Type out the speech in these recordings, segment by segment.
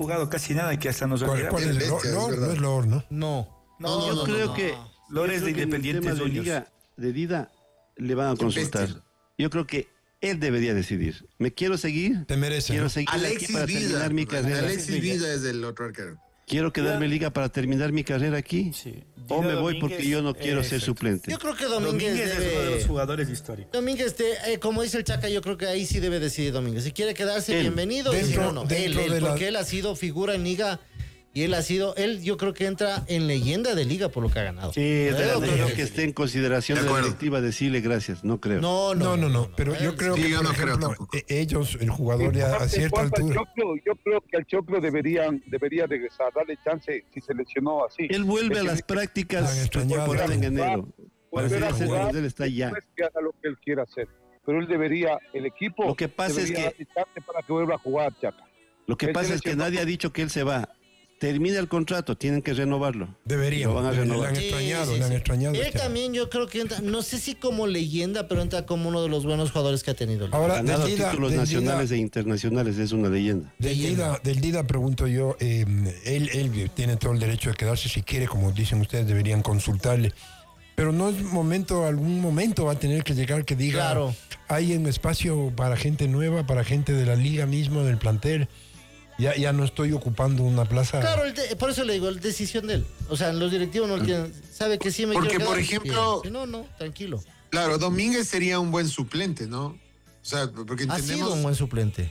jugado casi nada y que hasta nos ¿Cuál es el bestia, Lord? es No verdad. es Lord, ¿no? No. Yo creo que Lores de Independiente en el tema de Juniors. Liga de Dida le van a Qué consultar. bestia. Yo creo que él debería decidir. ¿Me quiero seguir? Te merece, Quiero ¿no? seguir aquí Alexis para Vida. terminar mi carrera. Alexis Vida es el otro arquero. Quiero quedarme Liga para terminar mi carrera aquí. Sí. O me Dida voy Domínguez, porque yo no quiero ser exacto. suplente. Yo creo que Domínguez Domínguez es uno de los debe... jugadores históricos. Domínguez, como dice el Chaca, yo creo que ahí sí debe decidir Domínguez. Si quiere quedarse, bienvenido. Y si no, no. Porque él ha sido figura en Liga. Y él yo creo que entra en leyenda de Liga por lo que ha ganado. Sí, es de la No creo ley. que esté en consideración De de la acuerdo. directiva decirle gracias. No creo. No, pero yo creo Sí, que, yo por no creo ejemplo, tampoco. ellos, el jugador ya a cierta altura. Yo creo que al Choclo debería regresar, darle chance si se lesionó así. Él vuelve a las Han prácticas extrañado. temporada en enero. Para Volver a hacer jugar, cuando él está ya. no es que haga lo que él quiera hacer, pero él debería, el equipo Lo que pasa es debería que- darle chance para que vuelva a jugar, Chaca. Lo que Él pasa se es que lesionó. nadie ha dicho que él se va. Termina el contrato, tienen que renovarlo. Deberían. Lo van a Le renovar. han Sí, extrañado, sí, le han sí. extrañado. Él este año. también yo creo que entra, no sé si como leyenda, pero entra como uno de los buenos jugadores que ha tenido. Liga. Ahora, Ganado del Dida, títulos nacionales e internacionales, es una leyenda. del Dida pregunto yo, él tiene todo el derecho de quedarse si quiere, como dicen ustedes, deberían consultarle. Pero no es momento, algún momento va a tener que llegar que diga, Claro. hay un espacio para gente nueva, para gente de la liga mismo, del plantel. Ya no estoy ocupando una plaza. Claro, por eso le digo, es decisión de él. O sea, los directivos no tienen, sabe que sí me Porque, quiero por quedar, ejemplo- bien. Si no, tranquilo. Claro, Domínguez sería un buen suplente, ¿no? O sea, porque Ha entendemos... sido un buen suplente.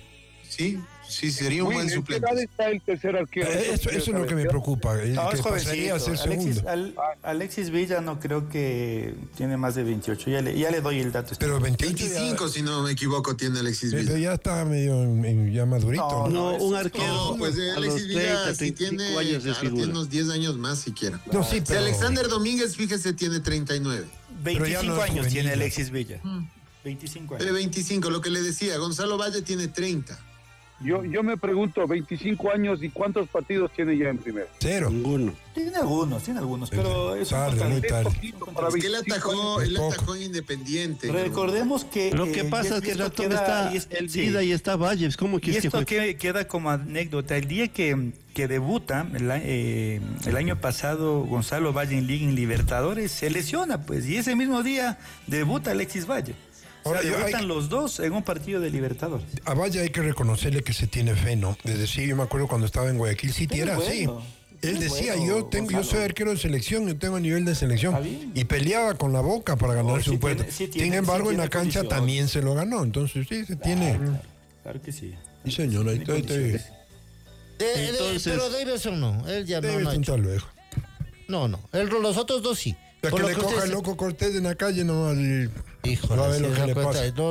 Sí, sería un buen ¿En qué suplente. edad está el tercer arquero? Eso es lo que me preocupa, No, que es pasaría jovencito. a ser segundo. Alexis Villa no creo que tiene más de 28. Ya le doy el dato. Pero 28 25, si no me equivoco, tiene Alexis pero Villa. ya está medio ya madurito. No, No, un arquero No, pues a los Alexis Villa 30, si 35 tiene, años es claro, tiene figura. unos 10 años más siquiera. No, sí, Si pero Alexander Domínguez, fíjese, tiene 39. Pero ya 25 no es años juvenil, tiene ya. Alexis Villa. 25 Tiene años. 25, lo que le decía, Gonzalo Valle tiene 30. Yo me pregunto, 25 años y cuántos partidos tiene ya en primera. cero. Ninguno. Tiene algunos, pero es un Tarde, muy contrato. tarde. Poquito para Es que él 25 atajó, años. él poco. atajó en Independiente. Recordemos que Lo que pasa es que esto ratón queda- está y es- el sí. Dida y está Valles. ¿Cómo Y quieres que esto juegue? queda como anécdota. El día que debuta, el año pasado, Gonzalo Valle en Liga en Libertadores, se lesiona, pues, y ese mismo día debuta Alexis Valle. Ahora, yo debutan hay- los dos en un partido de Libertadores. A Valle hay que reconocerle que se tiene fe, ¿no? Desde sí, yo me acuerdo cuando estaba en Guayaquil City, Pero era es así. bueno, Él es decía, bueno, yo Gonzalo. soy arquero de selección, yo tengo nivel de selección. Está bien. Y peleaba con la boca para ganarse sí un puesto. tiene- sí Sin tiene- embargo, sí en la tiene cancha condición. también se lo ganó. Entonces, sí, se tiene. Claro que sí. Sí, señor, ahí Tiene está. condiciones. Entonces- Pero Davidson no, él ya no ha Davidson hecho. tal vez. No, los otros dos sí. O sea, Por que lo le que coja ustedes- el loco Cortés en la calle, no va a Híjole, ver sí, lo que da le cuenta, pasa.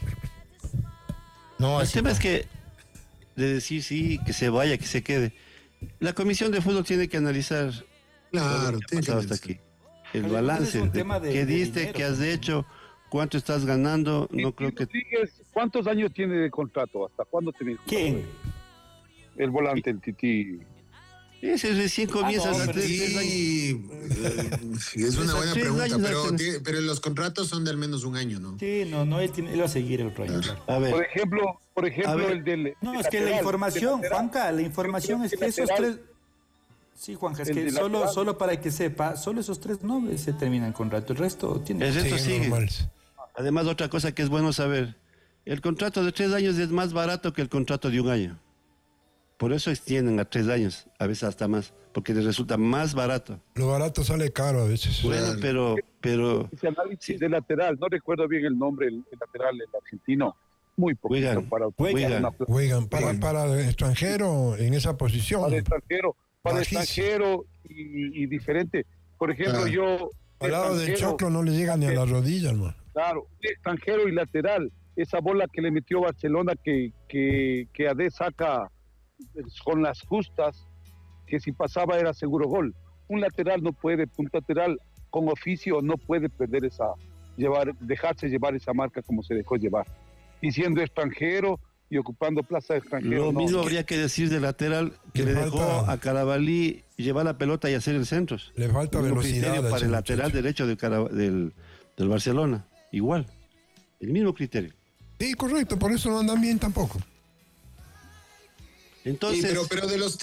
No, El así tema no. es que de decir sí, que se vaya, que se quede. La comisión de fútbol tiene que analizar Claro, todo lo que ha tiene que pasado hasta analizar. aquí. El Pero balance, es un tema de qué diste, dinero, qué has pues. hecho, cuánto estás ganando. No Y creo que Rodríguez, ¿cuántos años tiene de contrato? ¿Hasta cuándo tiene? ¿Quién? El volante, el Titi. ese recién comienza no, hace pero 3 años. Sí, es una buena 3 pregunta, años pero, hacen- pero los contratos son de al menos un año, ¿no? Sí, no, él va a seguir el rollo. claro. A ver, Por ejemplo, A ver. el del. No, el es que la lateral, información, el lateral. Juanca, la información es que esos lateral. tres. Sí, Juanja, es El que de lateral. solo para que sepa, solo esos tres nombres se terminan con contrato. El resto tiene. el resto Sí, sigue. normales. Además, otra cosa que es bueno saber, el contrato de 3 años es más barato que el contrato de un año. Por eso extienden a 3 años, a veces hasta más, porque les resulta más barato. Lo barato sale caro a veces. Bueno, pero Ese análisis Sí. de lateral, no recuerdo bien el nombre, el lateral, el argentino. Muy poquito Wigan, para Wigan. una plaza. Juegan para extranjero en esa posición. Para Bajísimo. extranjero y diferente. Por ejemplo, Ah. yo. Al lado del extranjero, choclo no le llega ni a las rodillas, hermano. Claro, extranjero y lateral. Esa bola que le metió Barcelona que AD saca con las justas, que si pasaba era seguro gol. Un lateral no puede, un lateral con oficio no puede perder dejarse llevar esa marca como se dejó llevar. Y siendo extranjero y ocupando plaza de extranjero. lo no. mismo habría que decir del lateral que Le le dejó falta- a Carabalí llevar la pelota y hacer el centro. Le falta El mismo velocidad criterio a para ese el lateral muchacho. derecho del Barcelona. Igual. El mismo criterio. Sí, correcto, por eso no andan bien tampoco. Entonces, pero de los